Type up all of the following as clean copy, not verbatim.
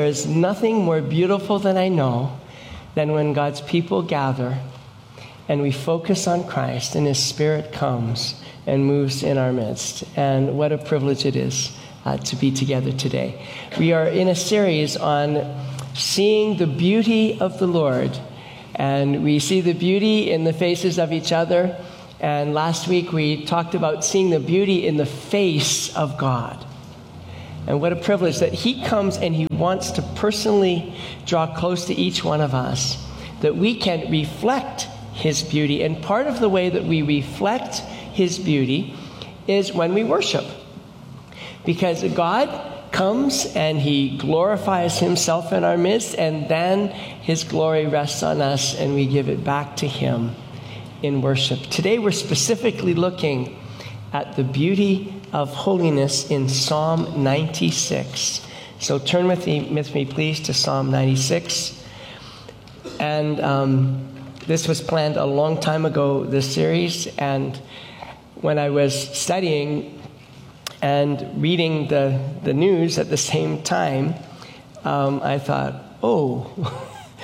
is nothing more beautiful than I know than when God's people gather and we focus on Christ and His Spirit comes and moves in our midst. And what a privilege it is to be together today. We are in a series on seeing the beauty of the Lord. And we see the beauty in the faces of each other. And last week we talked about seeing the beauty in the face of God. And what a privilege that He comes and He wants to personally draw close to each one of us, that we can reflect His beauty. And part of the way that we reflect His beauty is when we worship. Because God comes and He glorifies Himself in our midst, and then His glory rests on us and we give it back to Him in worship. Today we're specifically looking at the beauty of holiness in Psalm 96. So turn with me please to Psalm 96. And this was planned a long time ago, this series, and when I was studying and reading the news at the same time, I thought, oh,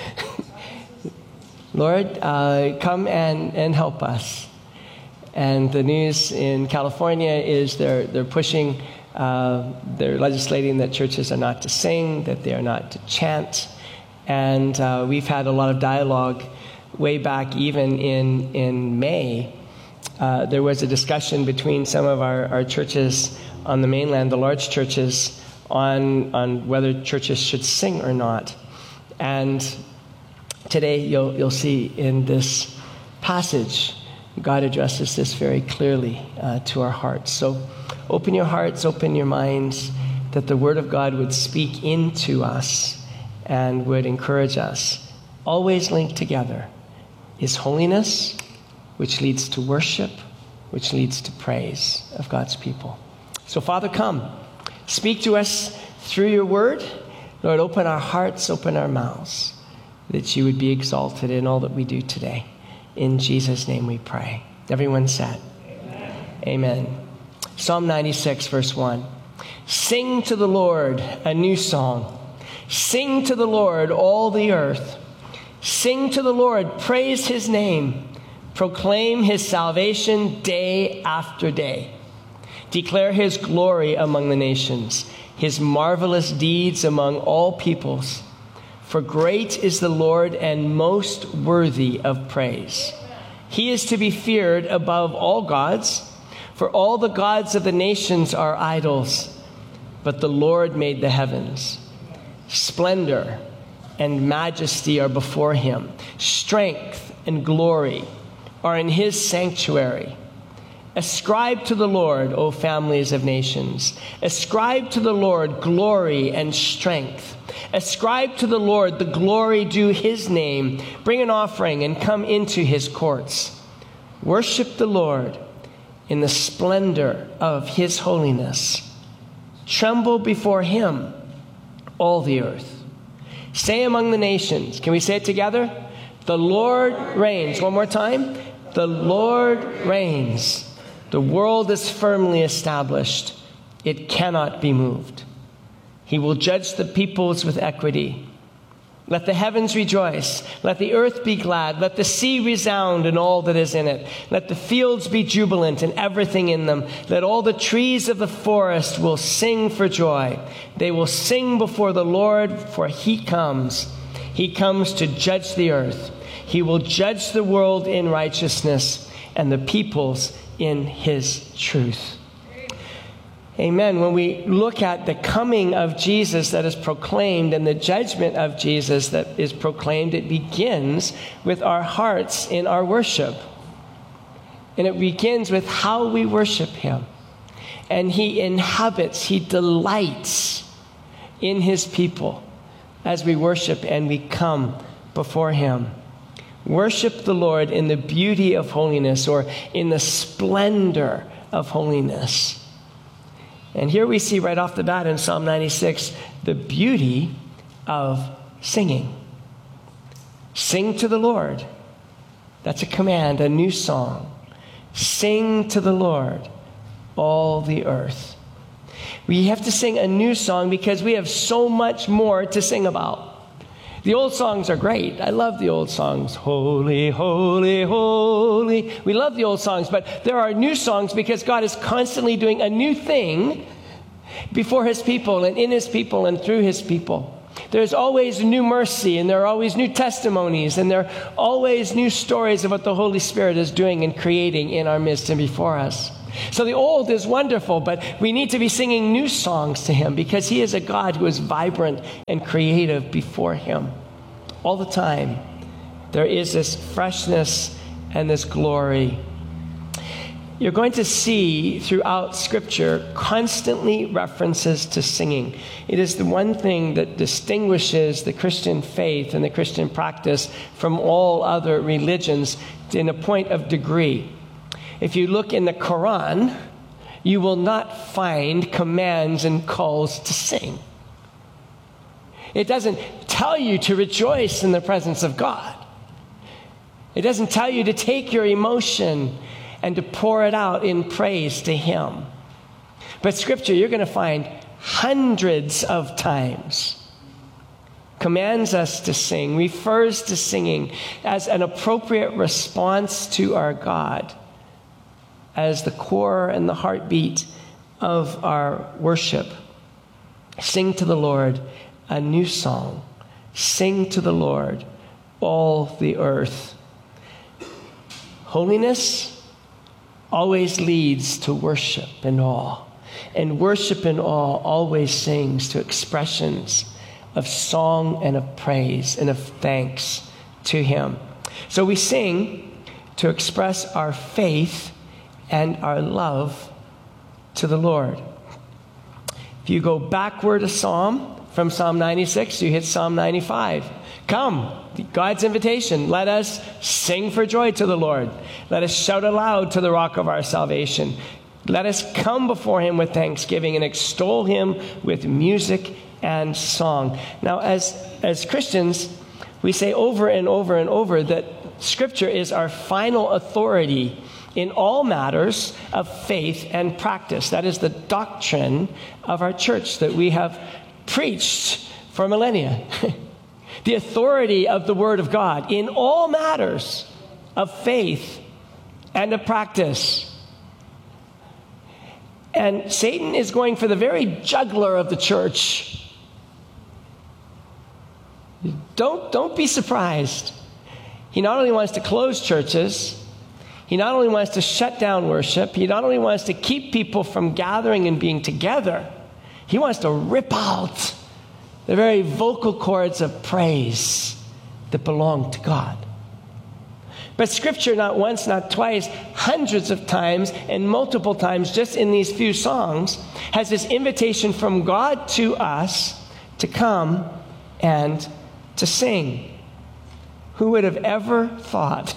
Lord, come and help us. And the news in California is they're pushing, they're legislating that churches are not to sing, that they are not to chant. And we've had a lot of dialogue way back even in May. There was a discussion between some of our churches on the mainland, the large churches, on whether churches should sing or not. And today you'll see in this passage, God addresses this very clearly to our hearts. So open your hearts, open your minds, that the Word of God would speak into us and would encourage us. Always linked together is holiness, which leads to worship, which leads to praise of God's people. So Father, come. Speak to us through your Word. Lord, open our hearts, open our mouths, that you would be exalted in all that we do today. In Jesus' name we pray. Everyone said, Amen. Amen. Psalm 96, verse 1. Sing to the Lord a new song. Sing to the Lord, all the earth. Sing to the Lord, praise His name. Proclaim His salvation day after day. Declare His glory among the nations, His marvelous deeds among all peoples. For great is the Lord and most worthy of praise. He is to be feared above all gods, for all the gods of the nations are idols. But the Lord made the heavens. Splendor and majesty are before Him. Strength and glory are in His sanctuary. Ascribe to the Lord, O families of nations. Ascribe to the Lord glory and strength. Ascribe to the Lord the glory due His name. Bring an offering and come into His courts. Worship the Lord in the splendor of His holiness. Tremble before Him, all the earth. Say among the nations, can we say it together? The Lord reigns. One more time. The Lord reigns. The world is firmly established. It cannot be moved. He will judge the peoples with equity. Let the heavens rejoice. Let the earth be glad. Let the sea resound and all that is in it. Let the fields be jubilant and everything in them. Let all the trees of the forest will sing for joy. They will sing before the Lord, for He comes. He comes to judge the earth. He will judge the world in righteousness and the peoples in His truth. Amen. When we look at the coming of Jesus that is proclaimed and the judgment of Jesus that is proclaimed, it begins with our hearts in our worship. And it begins with how we worship Him. And He inhabits, He delights in His people as we worship and we come before Him. Worship the Lord in the beauty of holiness, or in the splendor of holiness. And here we see right off the bat in Psalm 96 the beauty of singing. Sing to the Lord. That's a command, a new song. Sing to the Lord, all the earth. We have to sing a new song because we have so much more to sing about. The old songs are great. I love the old songs. Holy, holy, holy. We love the old songs, but there are new songs because God is constantly doing a new thing before his people and in his people and through his people. There's always new mercy, and there are always new testimonies, and there are always new stories of what the Holy Spirit is doing and creating in our midst and before us. So the old is wonderful, but we need to be singing new songs to him because he is a God who is vibrant and creative before him. All the time, there is this freshness and this glory. You're going to see throughout Scripture constantly references to singing. It is the one thing that distinguishes the Christian faith and the Christian practice from all other religions in a point of degree. If you look in the Quran, you will not find commands and calls to sing. It doesn't tell you to rejoice in the presence of God. It doesn't tell you to take your emotion and to pour it out in praise to him. But Scripture, you're going to find hundreds of times commands us to sing, refers to singing as an appropriate response to our God, as the core and the heartbeat of our worship. Sing to the Lord a new song. Sing to the Lord, all the earth. Holiness always leads to worship and awe. And worship and awe always sings to expressions of song and of praise and of thanks to him. So we sing to express our faith and our love to the Lord. If you go backward a psalm from Psalm 96, you hit Psalm 95. Come, God's invitation. Let us sing for joy to the Lord. Let us shout aloud to the rock of our salvation. Let us come before him with thanksgiving and extol him with music and song. Now, as Christians, we say over and over and over that Scripture is our final authority in all matters of faith and practice. That is the doctrine of our church that we have preached for millennia. The authority of the Word of God in all matters of faith and of practice. And Satan is going for the very jugular of the church. Don't be surprised. He not only wants to close churches, he not only wants to shut down worship, he not only wants to keep people from gathering and being together, he wants to rip out the very vocal cords of praise that belong to God. But Scripture, not once, not twice, hundreds of times and multiple times just in these few songs, has this invitation from God to us to come and to sing. Who would have ever thought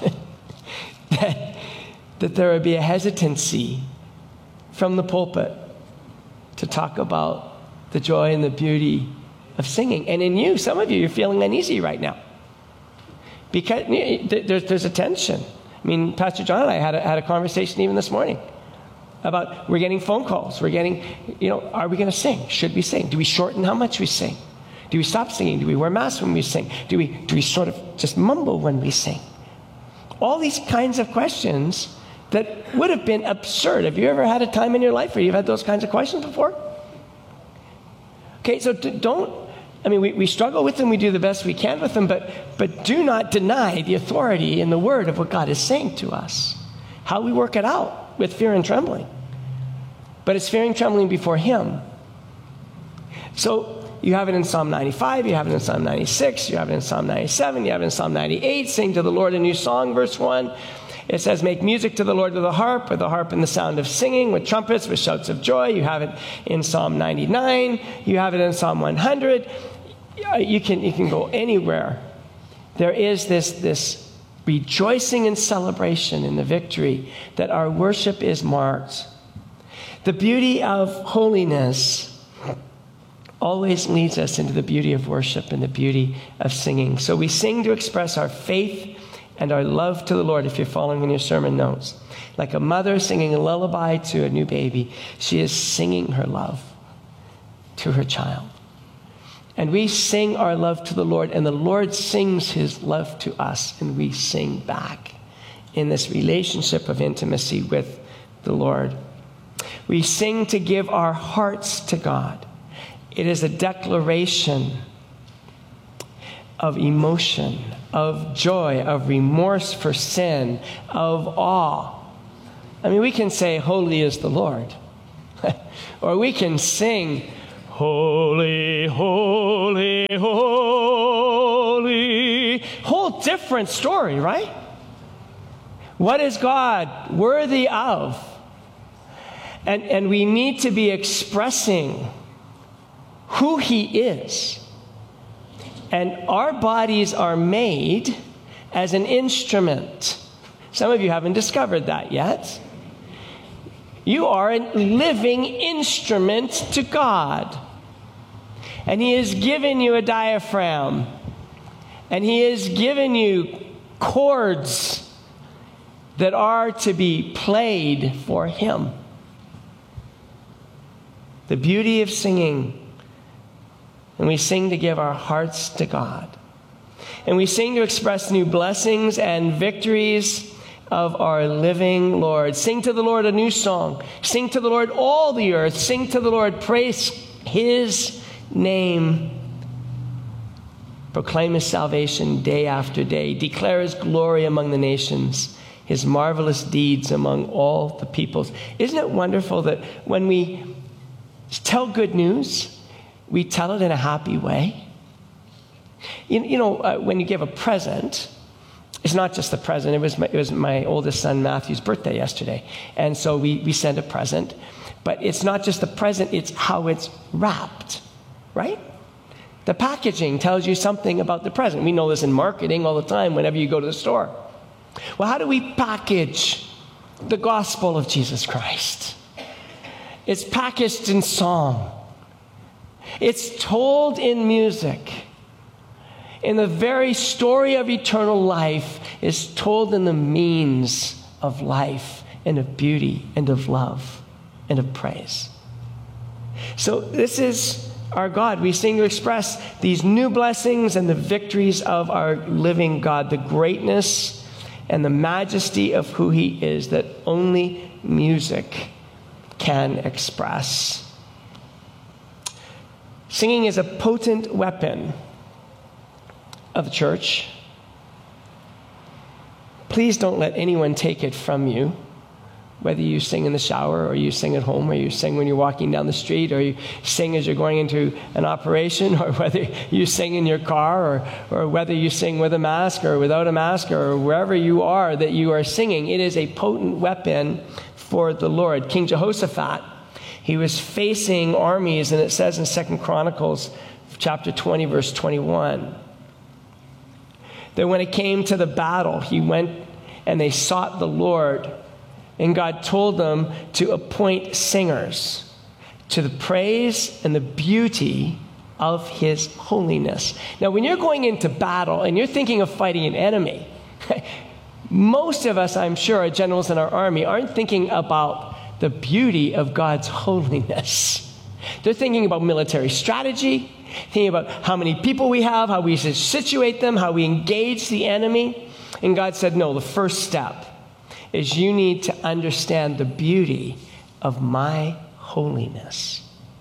that there would be a hesitancy from the pulpit to talk about the joy and the beauty of singing? And in you, some of you, you're feeling uneasy right now. Because there's a tension. I mean, Pastor John and I had a conversation even this morning about we're getting phone calls. We're getting, are we going to sing? Should we sing? Do we shorten how much we sing? Do we stop singing? Do we wear masks when we sing? Do we sort of just mumble when we sing? All these kinds of questions that would have been absurd. Have you ever had a time in your life where you've had those kinds of questions before? Okay, so we struggle with them, we do the best we can with them, but do not deny the authority in the Word of what God is saying to us. How we work it out with fear and trembling. But it's fear and trembling before him. So you have it in Psalm 95, you have it in Psalm 96, you have it in Psalm 97, you have it in Psalm 98. Sing to the Lord a new song, verse 1. It says, make music to the Lord with the harp and the sound of singing, with trumpets, with shouts of joy. You have it in Psalm 99. You have it in Psalm 100. You can go anywhere. There is this rejoicing and celebration in the victory that our worship is marked. The beauty of holiness always leads us into the beauty of worship and the beauty of singing. So we sing to express our faith and our love to the Lord, if you're following in your sermon notes. Like a mother singing a lullaby to a new baby, she is singing her love to her child. And we sing our love to the Lord, and the Lord sings his love to us, and we sing back in this relationship of intimacy with the Lord. We sing to give our hearts to God. It is a declaration of emotion, of joy, of remorse for sin, of awe. I mean, we can say, "Holy is the Lord." Or we can sing, "Holy, holy, holy." Whole different story, right? What is God worthy of? And we need to be expressing who he is. And our bodies are made as an instrument. Some of you haven't discovered that yet. You are a living instrument to God. And he has given you a diaphragm. And he has given you chords that are to be played for him. The beauty of singing. And we sing to give our hearts to God. And we sing to express new blessings and victories of our living Lord. Sing to the Lord a new song. Sing to the Lord all the earth. Sing to the Lord, praise his name. Proclaim his salvation day after day. Declare his glory among the nations, his marvelous deeds among all the peoples. Isn't it wonderful that when we tell good news, we tell it in a happy way? You know, when you give a present, it's not just the present. It was my oldest son Matthew's birthday yesterday. And so we sent a present. But it's not just the present, it's how it's wrapped, right? The packaging tells you something about the present. We know this in marketing all the time whenever you go to the store. Well, how do we package the gospel of Jesus Christ? It's packaged in song. It's told in music. And the very story of eternal life is told in the means of life and of beauty and of love and of praise. So this is our God. We sing to express these new blessings and the victories of our living God, the greatness and the majesty of who he is that only music can express. Singing is a potent weapon of the church. Please don't let anyone take it from you, whether you sing in the shower or you sing at home or you sing when you're walking down the street or you sing as you're going into an operation or whether you sing in your car or whether you sing with a mask or without a mask or wherever you are that you are singing. It is a potent weapon for the Lord. King Jehoshaphat, he was facing armies, and it says in 2 Chronicles chapter 20, verse 21, that when it came to the battle, he went and they sought the Lord, and God told them to appoint singers to the praise and the beauty of his holiness. Now, when you're going into battle and you're thinking of fighting an enemy, most of us, I'm sure, our generals in our army, aren't thinking about the beauty of God's holiness. They're thinking about military strategy, thinking about how many people we have, how we situate them, how we engage the enemy. And God said, no, the first step is you need to understand the beauty of my holiness.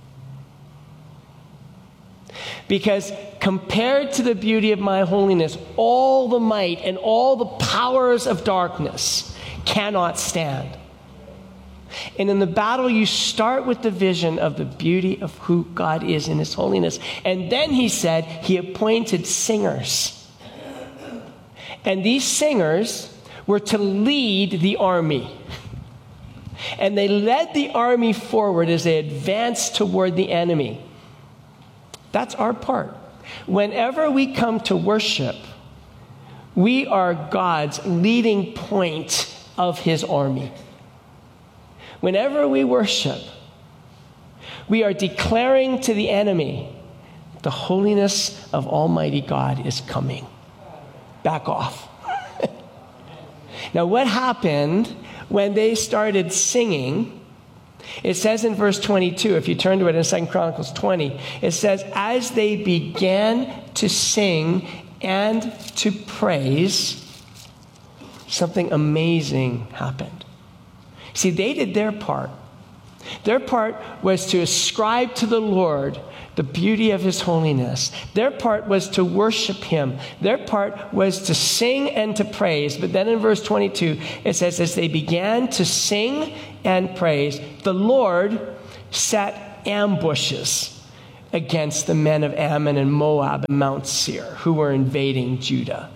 Because compared to the beauty of my holiness, all the might and all the powers of darkness cannot stand. And in the battle, you start with the vision of the beauty of who God is in his holiness. And then he said he appointed singers. And these singers were to lead the army. And they led the army forward as they advanced toward the enemy. That's our part. Whenever we come to worship, we are God's leading point of his army. Whenever we worship, we are declaring to the enemy, the holiness of Almighty God is coming. Back off. Now, what happened when they started singing It says in verse 22, if you turn to it in 2 Chronicles 20, it says, as they began to sing and to praise, something amazing happened. See, they did their part. Their part was to ascribe to the Lord the beauty of his holiness. Their part was to worship him. Their part was to sing and to praise. But then in verse 22, it says, as they began to sing and praise, the Lord set ambushes against the men of Ammon and Moab and Mount Seir, who were invading Judah.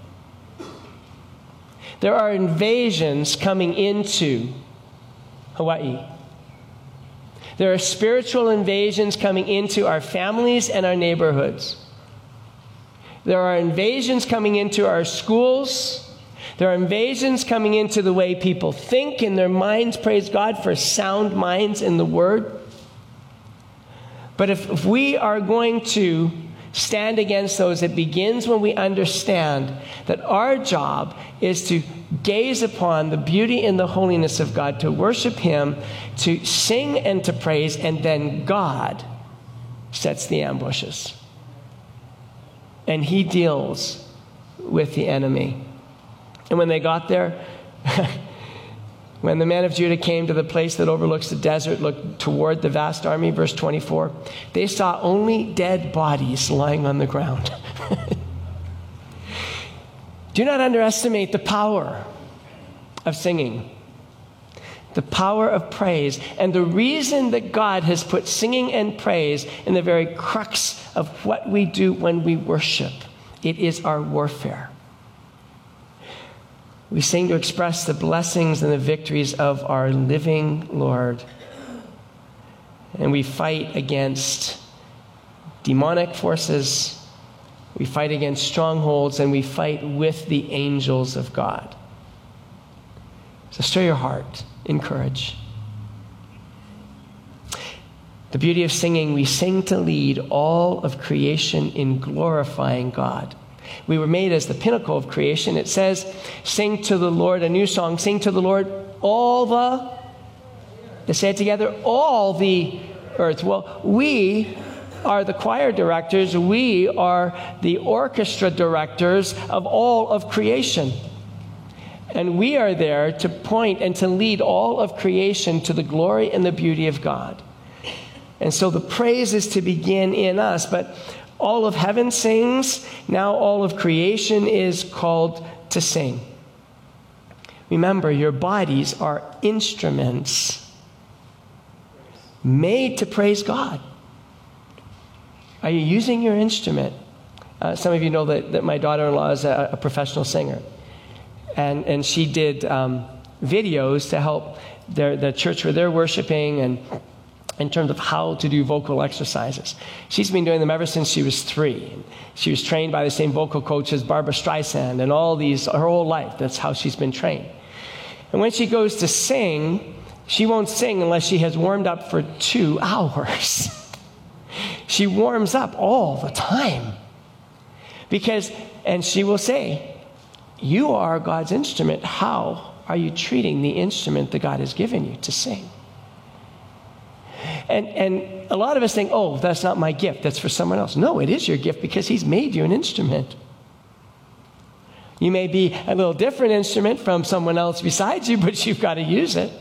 There are invasions coming into Hawaii. There are spiritual invasions coming into our families and our neighborhoods. There are invasions coming into our schools. There are invasions coming into the way people think in their minds. Praise God for sound minds in the Word. But if we are going to stand against those, it begins when we understand that our job is to gaze upon the beauty and the holiness of God, to worship him, to sing and to praise, and then God sets the ambushes. And he deals with the enemy. And when they got there, when the men of Judah came to the place that overlooks the desert, looked toward the vast army, verse 24, they saw only dead bodies lying on the ground. Do not underestimate the power of singing, the power of praise, and the reason that God has put singing and praise in the very crux of what we do when we worship. It is our warfare. We sing to express the blessings and the victories of our living Lord. And we fight against demonic forces. We fight against strongholds, and we fight with the angels of God. So stir your heart, encourage. The beauty of singing, we sing to lead all of creation in glorifying God. We were made as the pinnacle of creation. It says, sing to the Lord, a new song, sing to the Lord let's say it together, all the earth. Well, we are the choir directors. We are the orchestra directors of all of creation. And we are there to point and to lead all of creation to the glory and the beauty of God. And so the praise is to begin in us, but all of heaven sings. Now all of creation is called to sing. Remember, your bodies are instruments made to praise God. Are you using your instrument? Some of you know that my daughter-in-law is a professional singer. And she did videos to help the church where they're worshiping, and in terms of how to do vocal exercises. She's been doing them ever since she was 3. She was trained by the same vocal coach as Barbara Streisand and all these, her whole life. That's how she's been trained. And when she goes to sing, she won't sing unless she has warmed up for 2 hours. She warms up all the time. And she will say, you are God's instrument. How are you treating the instrument that God has given you to sing? And a lot of us think, oh, that's not my gift. That's for someone else. No, it is your gift because he's made you an instrument. You may be a little different instrument from someone else besides you, but you've got to use it.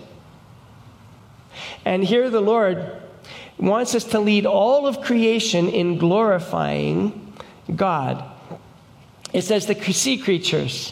And here the Lord wants us to lead all of creation in glorifying God. It says the sea creatures.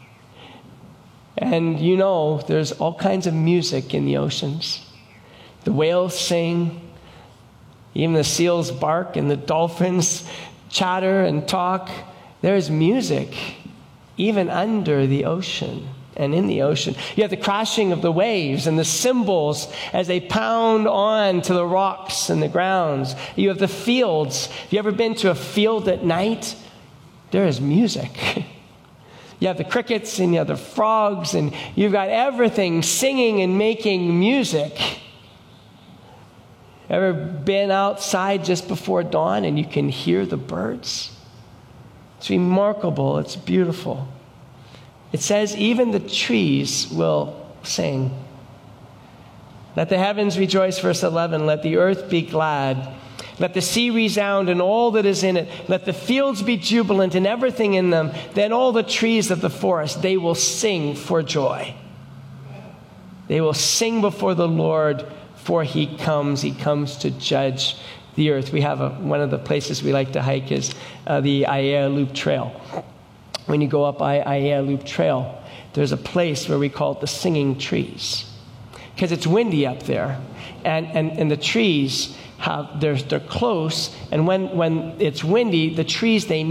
And you know, there's all kinds of music in the oceans. The whales sing, even the seals bark, and the dolphins chatter and talk. There's music even under the ocean and in the ocean. You have the crashing of the waves and the cymbals as they pound on to the rocks and the grounds. You have the fields. Have you ever been to a field at night? There is music. You have the crickets and you have the frogs, and you've got everything singing and making music. Ever been outside just before dawn and you can hear the birds? It's remarkable. It's beautiful. It says even the trees will sing. Let the heavens rejoice, verse 11. Let the earth be glad. Let the sea resound and all that is in it. Let the fields be jubilant and everything in them. Then all the trees of the forest, they will sing for joy. They will sing before the Lord, for he comes. He comes to judge the earth. We have one of the places we like to hike is the Aiea Loop Trail. When you go up Aiea Loop Trail, there's a place where we call it the singing trees, because it's windy up there, and the trees they're close, and when it's windy, the trees, they